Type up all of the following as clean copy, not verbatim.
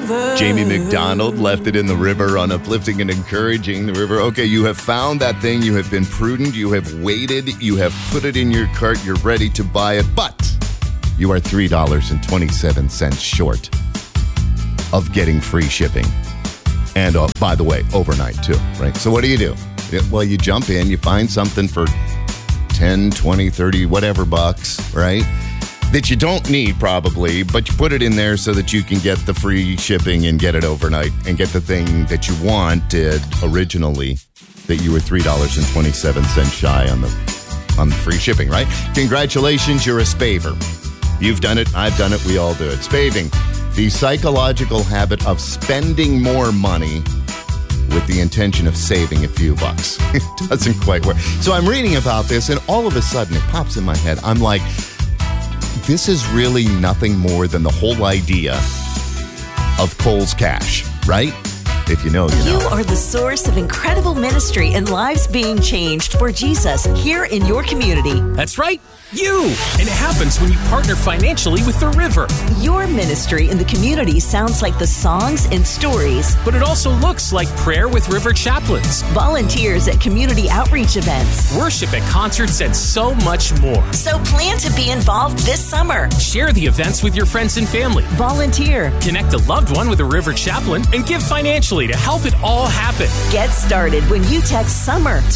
Jamie McDonald left it in the river on uplifting and encouraging the river. Okay, you have found that thing. You have been prudent. You have waited. You have put it in your cart. You're ready to buy it. But you are $3.27 short of getting free shipping. And by the way, overnight too, right? So what do? Well, you jump in, you find something for 10, 20, 30, whatever bucks, right? That you don't need probably, but you put it in there so that you can get the free shipping and get it overnight and get the thing that you wanted originally, that you were $3.27 shy on the free shipping, right? Congratulations, you're a spaver. You've done it, I've done it, we all do it. Spaving, the psychological habit of spending more money with the intention of saving a few bucks. It doesn't quite work. So I'm reading about this, and all of a sudden it pops in my head. I'm like, this is really nothing more than the whole idea of Kohl's Cash, right? If you know, you know. You are the source of incredible ministry and lives being changed for Jesus here in your community. That's right, you! And it happens when you partner financially with the River. Your ministry in the community sounds like the songs and stories. But it also looks like prayer with River chaplains. Volunteers at community outreach events. Worship at concerts and so much more. So plan to be involved this summer. Share the events with your friends and family. Volunteer. Connect a loved one with a River chaplain and give financially to help it all happen. Get started when you text SUMMER to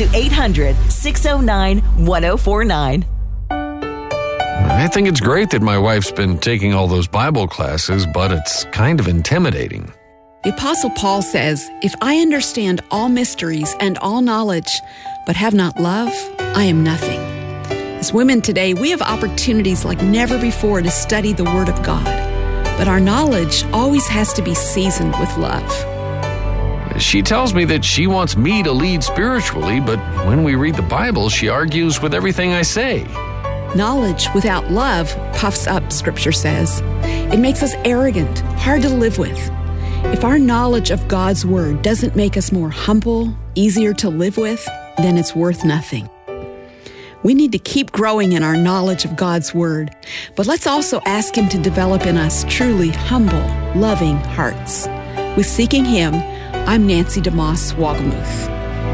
800-609-1049. I think it's great that my wife's been taking all those Bible classes, but it's kind of intimidating. The Apostle Paul says, "If I understand all mysteries and all knowledge, but have not love, I am nothing." As women today, we have opportunities like never before to study the Word of God. But our knowledge always has to be seasoned with love. She tells me that she wants me to lead spiritually, but when we read the Bible, she argues with everything I say. Knowledge without love puffs up, Scripture says. It makes us arrogant, hard to live with. If our knowledge of God's Word doesn't make us more humble, easier to live with, then it's worth nothing. We need to keep growing in our knowledge of God's Word, but let's also ask Him to develop in us truly humble, loving hearts. With Seeking Him, I'm Nancy DeMoss Wagamuth.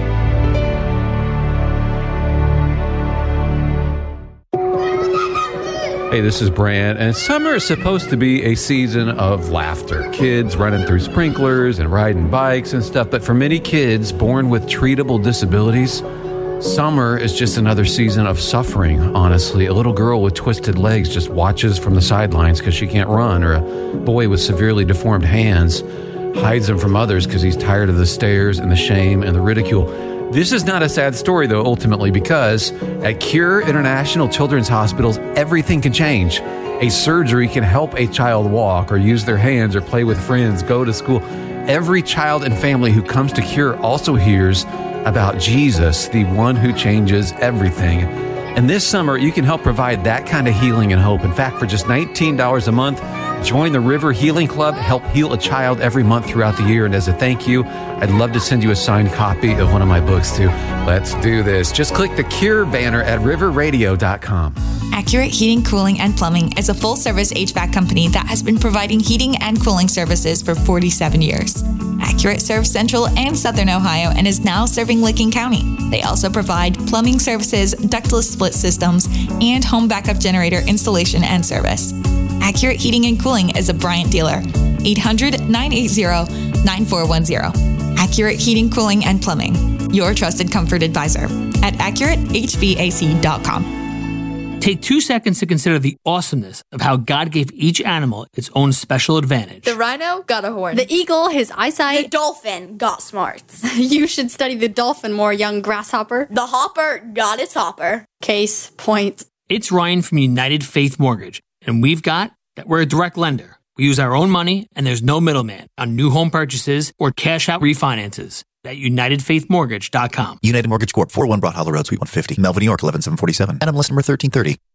Hey, this is Brand, and summer is supposed to be a season of laughter. Kids running through sprinklers and riding bikes and stuff, but for many kids born with treatable disabilities, summer is just another season of suffering, honestly. A little girl with twisted legs just watches from the sidelines because she can't run, or a boy with severely deformed hands hides them from others because he's tired of the stares and the shame and the ridicule. This is not a sad story, though, ultimately, because at Cure International Children's Hospitals, everything can change. A surgery can help a child walk or use their hands or play with friends, go to school. Every child and family who comes to Cure also hears about Jesus, the one who changes everything. And this summer, you can help provide that kind of healing and hope. In fact, for just $19 a month, join the River Healing Club, help heal a child every month throughout the year. And as a thank you, I'd love to send you a signed copy of one of my books too. Let's do this. Just click the Cure banner at riverradio.com. Accurate Heating, Cooling, and Plumbing is a full-service HVAC company that has been providing heating and cooling services for 47 years. Accurate serves Central and Southern Ohio and is now serving Licking County. They also provide plumbing services, ductless split systems, and home backup generator installation and service. Accurate Heating and Cooling is a Bryant dealer. 800-980-9410. Accurate Heating, Cooling, and Plumbing. Your trusted comfort advisor at AccurateHVAC.com. Take 2 seconds to consider the awesomeness of how God gave each animal its own special advantage. The rhino got a horn. The eagle, his eyesight. The dolphin got smarts. You should study the dolphin more, young grasshopper. The hopper got its hopper. Case point. It's Ryan from United Faith Mortgage, and we're a direct lender. We use our own money, and there's no middleman on new home purchases or cash out refinances. At UnitedFaithMortgage.com. United Mortgage Corp. 401 Broad Hollow Road, Suite 150, Melville, New York, 11747. NMLS number 1330.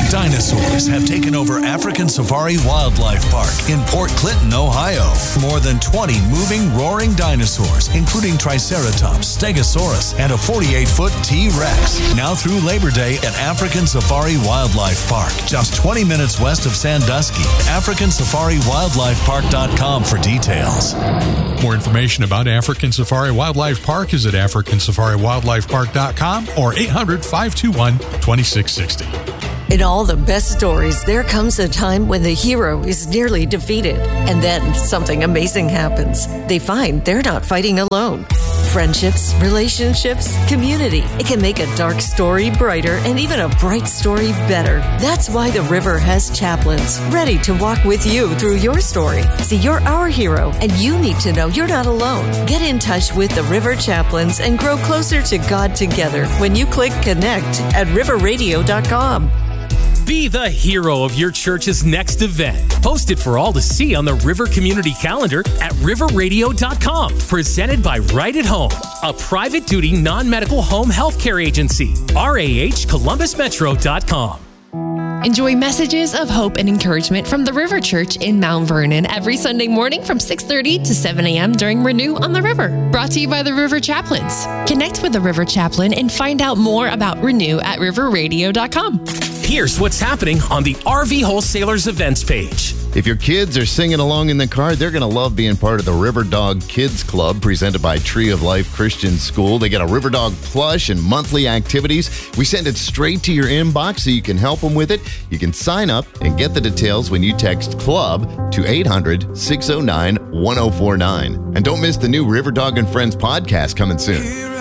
Dinosaurs have taken over African Safari Wildlife Park in Port Clinton, Ohio. More than 20 moving, roaring dinosaurs, including Triceratops, Stegosaurus, and a 48-foot T-Rex. Now through Labor Day at African Safari Wildlife Park, just 20 minutes west of Sandusky. AfricanSafariWildlifePark.com for details. More information about African Safari Wildlife Park is at AfricanSafariWildlifePark.com or 800-521-2660. In all the best stories, there comes a time when the hero is nearly defeated, and then something amazing happens. They find they're not fighting alone. Friendships, relationships, community. It can make a dark story brighter and even a bright story better. That's why the River has chaplains ready to walk with you through your story. See, you're our hero, and you need to know you're not alone. Get in touch with the River Chaplains and grow closer to God together when you click connect at riverradio.com. Be the hero of your church's next event. Post it for all to see on the River Community Calendar at riverradio.com. Presented by Right at Home, a private duty non-medical home health care agency. RAHColumbusmetro.com. Enjoy messages of hope and encouragement from the River Church in Mount Vernon every Sunday morning from 6:30 to 7 a.m. during Renew on the River. Brought to you by the River Chaplains. Connect with the River Chaplain and find out more about Renew at riverradio.com. Here's what's happening on the RV Wholesalers events page. If your kids are singing along in the car, they're going to love being part of the River Dog Kids Club presented by Tree of Life Christian School. They get a River Dog plush and monthly activities. We send it straight to your inbox so you can help them with it. You can sign up and get the details when you text CLUB to 800-609-1049. And don't miss the new River Dog and Friends podcast coming soon.